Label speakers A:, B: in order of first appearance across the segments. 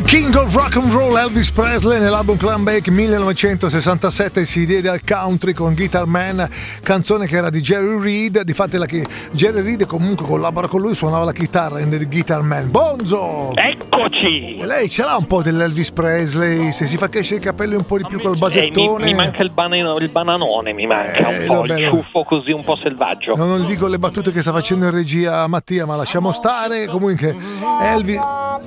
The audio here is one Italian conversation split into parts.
A: King of Rock and Roll Elvis Presley nell'album Clambake 1967 si diede al country con Guitar Man, canzone che era di Jerry Reed. Difatti Jerry Reed comunque collabora con lui, suonava la chitarra nel Guitar Man. Bonzo!
B: Eccoci!
A: E lei ce l'ha un po' dell'Elvis Presley, se si fa crescere i capelli un po' di più col basettone.
B: Mi manca il bananone, mi manca un po', il ciuffo così un po' selvaggio.
A: Non dico le battute che sta facendo in regia Mattia, ma lasciamo stare. Comunque Elvis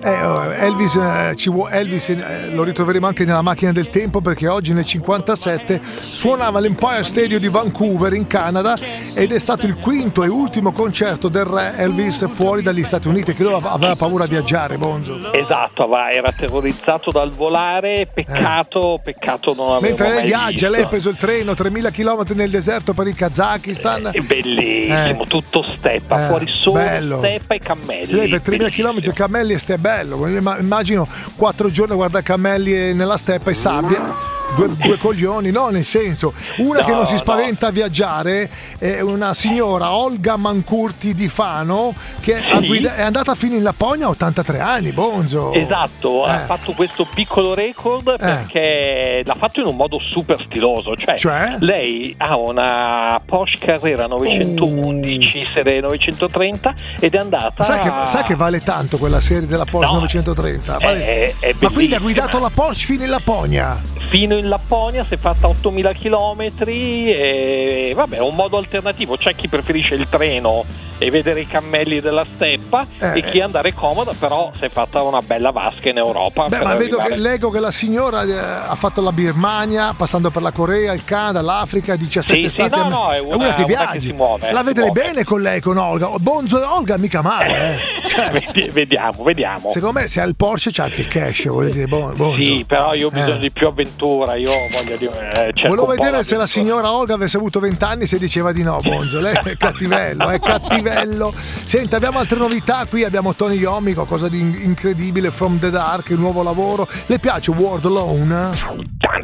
A: lo ritroveremo anche nella macchina del tempo, perché oggi nel 57 suonava all'Empire Stadium di Vancouver in Canada ed è stato il quinto e ultimo concerto del re Elvis fuori dagli Stati Uniti, che lui aveva paura di viaggiare, Bonzo.
B: Esatto, era terrorizzato dal volare, peccato non avevo
A: mentre lei
B: mai
A: viaggia,
B: visto.
A: lei ha preso il treno 3000 km nel deserto per il Kazakistan.
B: È bellissimo, tutto steppa, fuori solo
A: bello.
B: Steppa e cammelli.
A: Lei per 3000 km cammelli e ste bello. Immagino 4 giorni a guardare cammelli nella steppa e sabbia. Due coglioni, no, nel senso, una che non si spaventa a viaggiare è una signora, Olga Mancurti di Fano, che è andata fino in Lapponia a 83 anni, Bonzo.
B: Esatto, ha fatto questo piccolo record perché l'ha fatto in un modo super stiloso, cioè? Lei ha una Porsche Carrera 911 serie 930 ed è andata
A: sa che vale tanto quella serie della Porsche 930? Vale... Ma quindi ha guidato la Porsche fino in Lapponia?
B: Fino in Lapponia, si è fatta 8000 chilometri e vabbè, è un modo alternativo. C'è chi preferisce il treno e vedere i cammelli della steppa e chi andare comoda, però si è fatta una bella vasca in Europa.
A: Ma leggo che la signora ha fatto la Birmania, passando per la Corea, il Canada, l'Africa, 17 stati.
B: È una che viaggia, che si muove.
A: La vedrei bene con lei, con Olga. Bonzo e Olga mica male.
B: Vediamo.
A: Secondo me se ha il Porsche c'ha anche il cash, voglio dire, Bonzo.
B: Sì, però io ho bisogno di più avventura, io voglio dire,
A: volevo vedere se la signora Olga avesse avuto 20 anni, se diceva di no, Bonzo. Lei è cattivello. Senti, abbiamo altre novità qui, abbiamo Tony Iommi, qualcosa di incredibile, From the Dark, il nuovo lavoro. Le piace World Alone?